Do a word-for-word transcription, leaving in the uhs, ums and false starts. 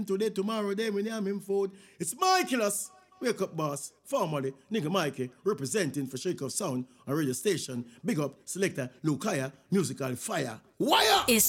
Today, tomorrow, then we name him food. It's Michaelos. Wake up, boss. Formerly, nigga Mikey, representing for Shake of Sound, a radio station. Big up, selector Lukaya, musical fire. Wire! It's